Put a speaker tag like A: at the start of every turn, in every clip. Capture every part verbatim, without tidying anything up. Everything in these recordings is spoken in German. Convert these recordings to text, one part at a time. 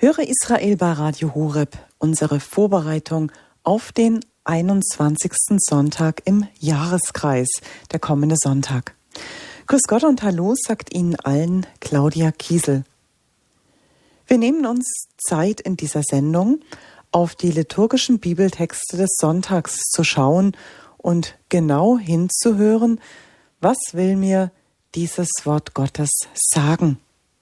A: Höre Israel bei Radio Horeb, unsere Vorbereitung auf den einundzwanzigsten Sonntag im Jahreskreis, der kommende Sonntag. Grüß Gott und Hallo, sagt Ihnen allen Claudia Kiesel. Wir nehmen uns Zeit in dieser Sendung, auf die liturgischen Bibeltexte des Sonntags zu schauen und genau hinzuhören, was will mir dieses Wort Gottes sagen.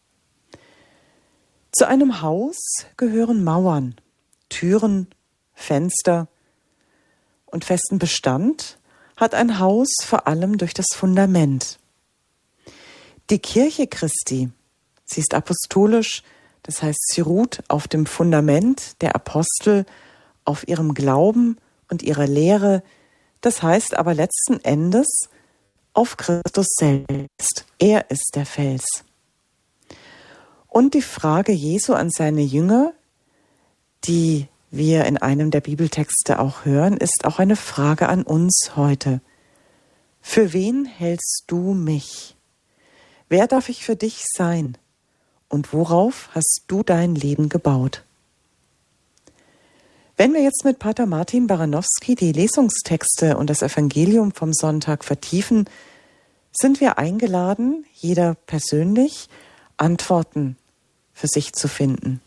A: Zu einem Haus gehören Mauern, Türen, Fenster und festen Bestand hat ein Haus vor allem durch das Fundament. Die Kirche Christi, sie ist apostolisch, das heißt, sie ruht auf dem Fundament der Apostel, auf ihrem Glauben und ihrer Lehre, das heißt aber letzten Endes auf Christus selbst. Er ist der Fels. Und die Frage Jesu an seine Jünger, die wir in einem der Bibeltexte auch hören, ist auch eine Frage an uns heute. Für wen hältst du mich? Wer darf ich für dich sein? Und worauf hast du dein Leben gebaut? Wenn wir jetzt mit Pater Martin Baranowski die Lesungstexte und das Evangelium vom Sonntag vertiefen, sind wir eingeladen, jeder persönlich Antworten für sich zu finden.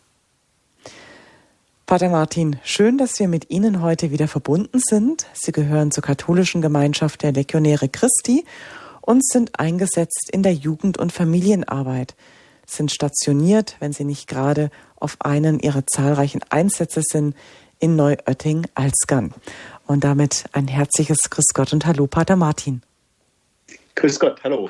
A: Pater Martin, schön, dass wir mit Ihnen heute wieder verbunden sind. Sie gehören zur katholischen Gemeinschaft der Legionäre Christi und sind eingesetzt in der Jugend- und Familienarbeit, sind stationiert, wenn Sie nicht gerade auf einen Ihrer zahlreichen Einsätze sind, in Neuötting-Alzgern. Und damit ein herzliches Grüß Gott und Hallo, Pater Martin.
B: Grüß Gott, hallo.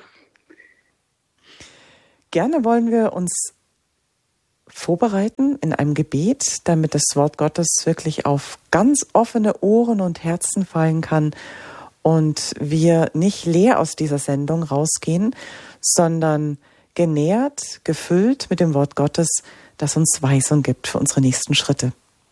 A: Gerne wollen wir uns vorbereiten in einem Gebet, damit das Wort Gottes wirklich auf ganz offene Ohren und Herzen fallen kann und wir nicht leer aus dieser Sendung rausgehen, sondern genährt, gefüllt mit dem Wort Gottes, das uns Weisung gibt für unsere nächsten Schritte.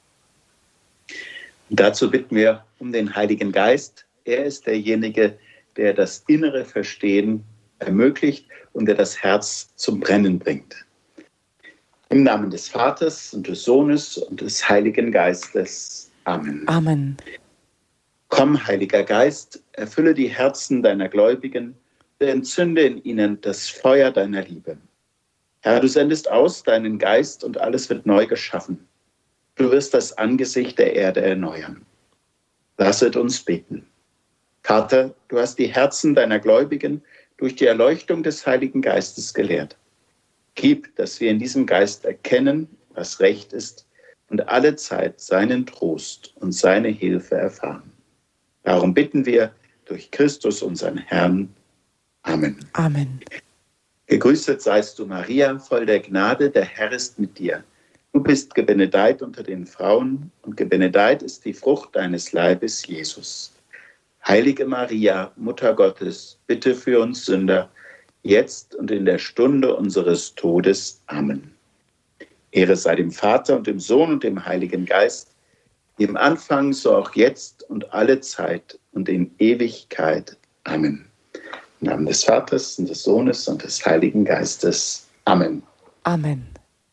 B: Und dazu bitten wir um den Heiligen Geist. Er ist derjenige, der das innere Verstehen ermöglicht und der das Herz zum Brennen bringt. Im Namen des Vaters und des Sohnes und des Heiligen Geistes. Amen.
A: Amen.
B: Komm, Heiliger Geist, erfülle die Herzen deiner Gläubigen, entzünde in ihnen das Feuer deiner Liebe. Herr, du sendest aus deinen Geist und alles wird neu geschaffen. Du wirst das Angesicht der Erde erneuern. Lasset uns beten. Vater, du hast die Herzen deiner Gläubigen durch die Erleuchtung des Heiligen Geistes gelehrt. Gib, dass wir in diesem Geist erkennen, was recht ist und alle Zeit seinen Trost und seine Hilfe erfahren. Darum bitten wir durch Christus, unseren Herrn. Amen.
A: Amen.
B: Gegrüßet seist du, Maria, voll der Gnade, der Herr ist mit dir. Du bist gebenedeit unter den Frauen und gebenedeit ist die Frucht deines Leibes, Jesus. Heilige Maria, Mutter Gottes, bitte für uns Sünder, jetzt und in der Stunde unseres Todes. Amen. Ehre sei dem Vater und dem Sohn und dem Heiligen Geist, im Anfang so auch jetzt und alle Zeit und in Ewigkeit. Amen. Im Namen des Vaters und des Sohnes und des Heiligen Geistes. Amen.
A: Amen.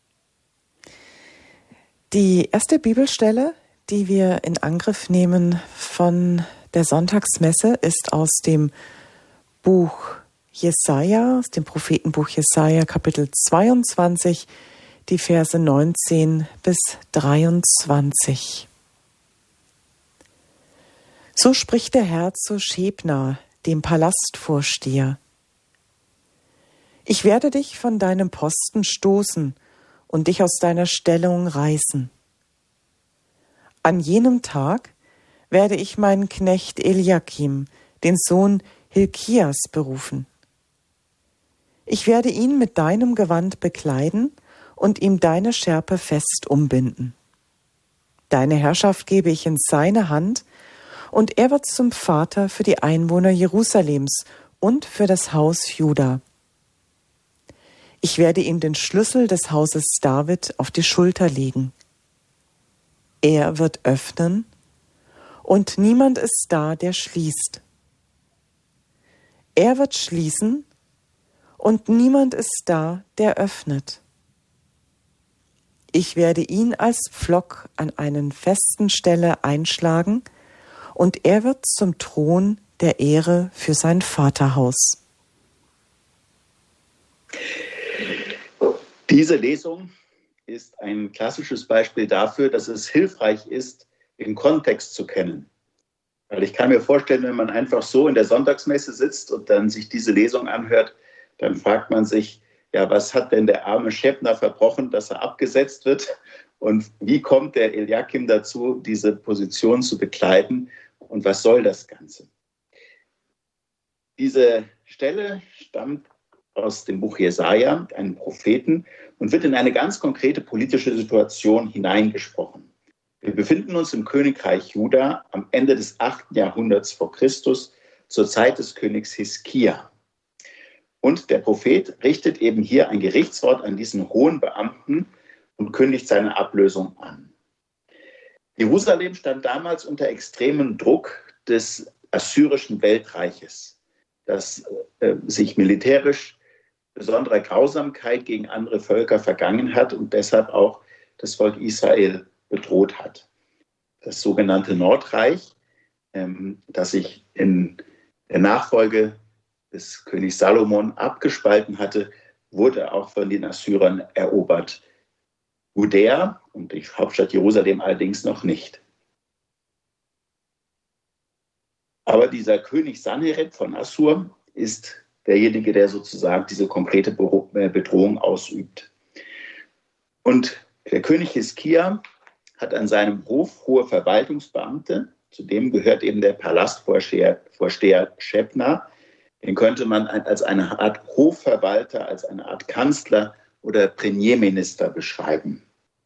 A: Die erste Bibelstelle, die wir in Angriff nehmen von der Sonntagsmesse, ist aus dem Buch Jesaja, aus dem Prophetenbuch Jesaja, Kapitel zweiundzwanzig, die Verse neunzehn bis dreiundzwanzig. So spricht der Herr zu Schebna, dem Palastvorsteher. Ich werde dich von deinem Posten stoßen und dich aus deiner Stellung reißen. An jenem Tag werde ich meinen Knecht Eliakim, den Sohn Hilkias, berufen. Ich werde ihn mit deinem Gewand bekleiden und ihm deine Schärpe fest umbinden. Deine Herrschaft gebe ich in seine Hand, und er wird zum Vater für die Einwohner Jerusalems und für das Haus Juda. Ich werde ihm den Schlüssel des Hauses David auf die Schulter legen. Er wird öffnen, und niemand ist da, der schließt. Er wird schließen, und niemand ist da, der öffnet. Ich werde ihn als Pflock an einen festen Stelle einschlagen, und er wird zum Thron der Ehre für sein Vaterhaus.
B: Diese Lesung ist ein klassisches Beispiel dafür, dass es hilfreich ist, den Kontext zu kennen. Weil ich kann mir vorstellen, wenn man einfach so in der Sonntagsmesse sitzt und dann sich diese Lesung anhört, dann fragt man sich, ja, was hat denn der arme Schepner verbrochen, dass er abgesetzt wird? Und wie kommt der Eliakim dazu, diese Position zu bekleiden? Und was soll das Ganze? Diese Stelle stammt aus dem Buch Jesaja, einem Propheten, und wird in eine ganz konkrete politische Situation hineingesprochen. Wir befinden uns im Königreich Juda am Ende des achten Jahrhunderts vor Christus, zur Zeit des Königs Hiskia. Und der Prophet richtet eben hier ein Gerichtswort an diesen hohen Beamten und kündigt seine Ablösung an. Jerusalem stand damals unter extremem Druck des assyrischen Weltreiches, das äh, sich militärisch besonderer Grausamkeit gegen andere Völker vergangen hat und deshalb auch das Volk Israel bedroht hat. Das sogenannte Nordreich, ähm, das sich in der Nachfolge des Königs Salomon abgespalten hatte, wurde auch von den Assyrern erobert. Judäa und die Hauptstadt Jerusalem allerdings noch nicht. Aber dieser König Sanherib von Assur ist derjenige, der sozusagen diese konkrete Bedrohung ausübt. Und der König Hiskia hat an seinem Hof hohe Verwaltungsbeamte, zu dem gehört eben der Palastvorsteher Vorsteher Schepner. Den könnte man als eine Art Hofverwalter, als eine Art Kanzler oder Premierminister beschreiben.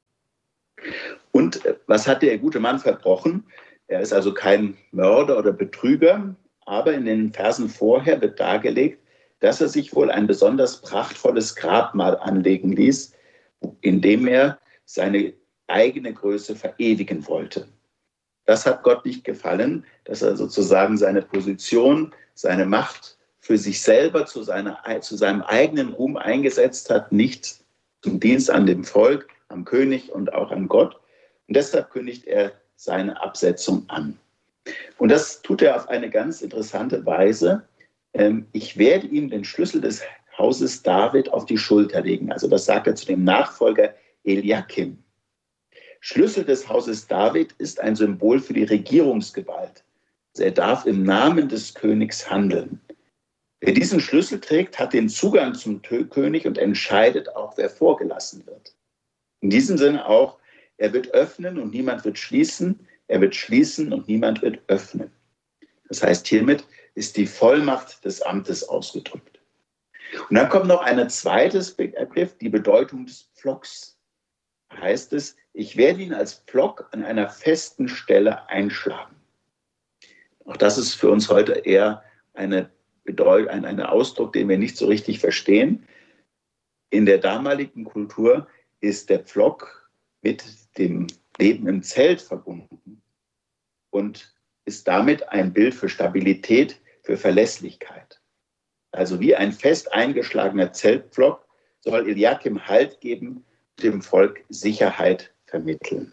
B: Und was hat der gute Mann verbrochen? Er ist also kein Mörder oder Betrüger, aber in den Versen vorher wird dargelegt, dass er sich wohl ein besonders prachtvolles Grabmal anlegen ließ, in dem er seine eigene Größe verewigen wollte. Das hat Gott nicht gefallen, dass er sozusagen seine Position, seine Macht für sich selber zu, seiner, zu seinem eigenen Ruhm eingesetzt hat, nicht zum Dienst an dem Volk, am König und auch an Gott. Und deshalb kündigt er seine Absetzung an. Und das tut er auf eine ganz interessante Weise. Ich werde ihm den Schlüssel des Hauses David auf die Schulter legen. Also das sagt er zu dem Nachfolger Eliakim. Schlüssel des Hauses David ist ein Symbol für die Regierungsgewalt. Also er darf im Namen des Königs handeln. Wer diesen Schlüssel trägt, hat den Zugang zum König und entscheidet auch, wer vorgelassen wird. In diesem Sinne auch, er wird öffnen und niemand wird schließen. Er wird schließen und niemand wird öffnen. Das heißt, hiermit ist die Vollmacht des Amtes ausgedrückt. Und dann kommt noch ein zweites Begriff, die Bedeutung des Pflocks. Da heißt es, ich werde ihn als Pflock an einer festen Stelle einschlagen. Auch das ist für uns heute eher eine Bedeutung, ein, ein Ausdruck, den wir nicht so richtig verstehen. In der damaligen Kultur ist der Pflock mit dem Leben im Zelt verbunden und ist damit ein Bild für Stabilität, für Verlässlichkeit. Also wie ein fest eingeschlagener Zeltpflock soll Eliakim Halt geben, dem Volk Sicherheit vermitteln.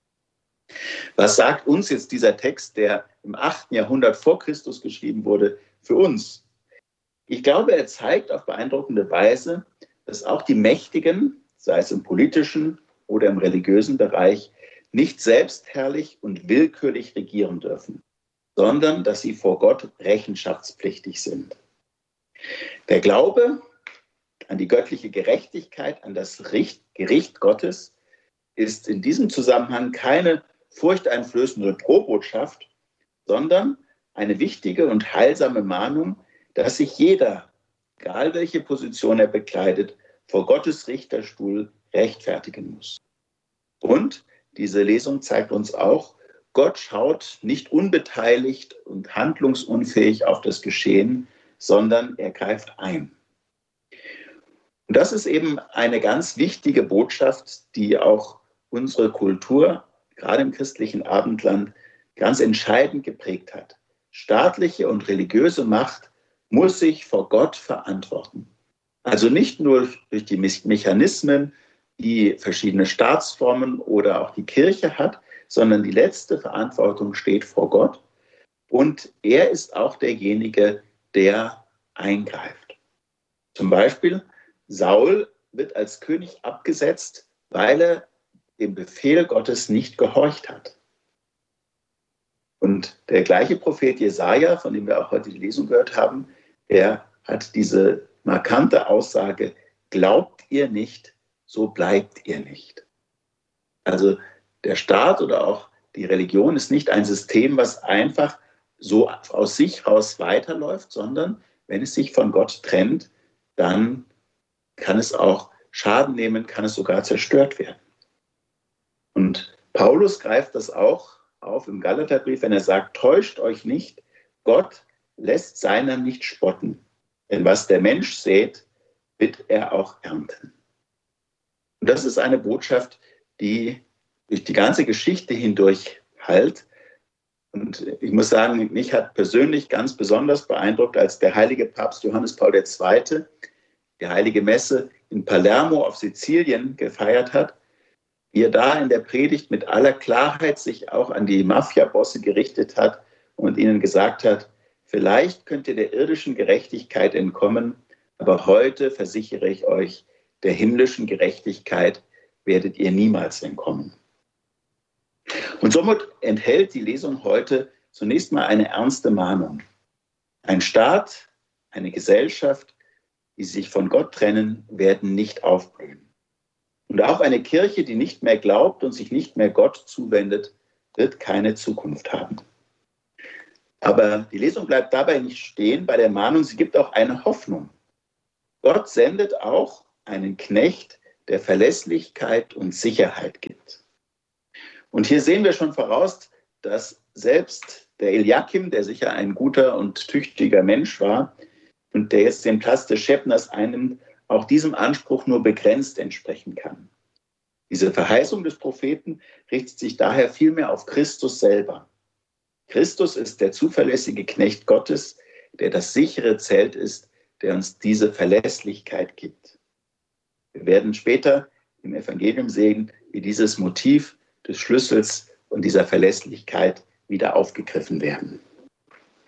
B: Was sagt uns jetzt dieser Text, der im achten Jahrhundert vor Christus geschrieben wurde, für uns? Ich glaube, er zeigt auf beeindruckende Weise, dass auch die Mächtigen, sei es im politischen oder im religiösen Bereich, nicht selbstherrlich und willkürlich regieren dürfen, sondern dass sie vor Gott rechenschaftspflichtig sind. Der Glaube an die göttliche Gerechtigkeit, an das Gericht Gottes, ist in diesem Zusammenhang keine furchteinflößende Drohbotschaft, sondern eine wichtige und heilsame Mahnung, dass sich jeder, egal welche Position er bekleidet, vor Gottes Richterstuhl rechtfertigen muss. Und diese Lesung zeigt uns auch, Gott schaut nicht unbeteiligt und handlungsunfähig auf das Geschehen, sondern er greift ein. Und das ist eben eine ganz wichtige Botschaft, die auch unsere Kultur, gerade im christlichen Abendland, ganz entscheidend geprägt hat. Staatliche und religiöse Macht muss sich vor Gott verantworten. Also nicht nur durch die Mechanismen die verschiedene Staatsformen oder auch die Kirche hat, sondern die letzte Verantwortung steht vor Gott. Und er ist auch derjenige, der eingreift. Zum Beispiel, Saul wird als König abgesetzt, weil er dem Befehl Gottes nicht gehorcht hat. Und der gleiche Prophet Jesaja, von dem wir auch heute die Lesung gehört haben, der hat diese markante Aussage: Glaubt ihr nicht, so bleibt ihr nicht. Also der Staat oder auch die Religion ist nicht ein System, was einfach so aus sich raus weiterläuft, sondern wenn es sich von Gott trennt, dann kann es auch Schaden nehmen, kann es sogar zerstört werden. Und Paulus greift das auch auf im Galaterbrief, wenn er sagt: Täuscht euch nicht, Gott lässt seiner nicht spotten. Denn was der Mensch sät, wird er auch ernten. Und das ist eine Botschaft, die durch die ganze Geschichte hindurch hallt. Und ich muss sagen, mich hat persönlich ganz besonders beeindruckt, als der heilige Papst Johannes Paul der Zweite die heilige Messe in Palermo auf Sizilien gefeiert hat, wie er da in der Predigt mit aller Klarheit sich auch an die Mafia-Bosse gerichtet hat und ihnen gesagt hat: Vielleicht könnt ihr der irdischen Gerechtigkeit entkommen, aber heute versichere ich euch, der himmlischen Gerechtigkeit werdet ihr niemals entkommen. Und somit enthält die Lesung heute zunächst mal eine ernste Mahnung. Ein Staat, eine Gesellschaft, die sich von Gott trennen, werden nicht aufblühen. Und auch eine Kirche, die nicht mehr glaubt und sich nicht mehr Gott zuwendet, wird keine Zukunft haben. Aber die Lesung bleibt dabei nicht stehen bei der Mahnung, sie gibt auch eine Hoffnung. Gott sendet auch einen Knecht, der Verlässlichkeit und Sicherheit gibt. Und hier sehen wir schon voraus, dass selbst der Eliakim, der sicher ein guter und tüchtiger Mensch war und der jetzt den Platz des Schepners einnimmt, auch diesem Anspruch nur begrenzt entsprechen kann. Diese Verheißung des Propheten richtet sich daher vielmehr auf Christus selber. Christus ist der zuverlässige Knecht Gottes, der das sichere Zelt ist, der uns diese Verlässlichkeit gibt. Wir werden später im Evangelium sehen, wie dieses Motiv des Schlüssels und dieser Verlässlichkeit wieder aufgegriffen werden.